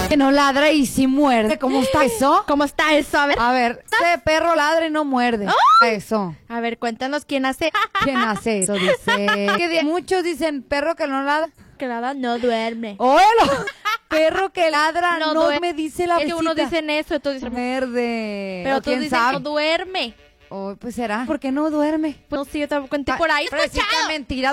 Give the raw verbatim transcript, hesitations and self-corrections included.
Que no ladra y sí muerde. ¿Cómo está eso? ¿Cómo está eso? A ver. A ver, este perro ladra y no muerde. Eso. A ver, cuéntanos quién hace. ¿Quién hace eso? Dice. Que di- muchos dicen perro que no ladra. Que nada, no duerme. ¡Oelo! Perro que ladra no, No duerme. me dice la Es que uno visita. dicen eso, otros dicen Verde. pero ¿O todos quién dicen sabe? no duerme. Oh, pues será. ¿Por qué no duerme? Pues no sé, yo tampoco conté por ahí. Pero sí, qué mentira.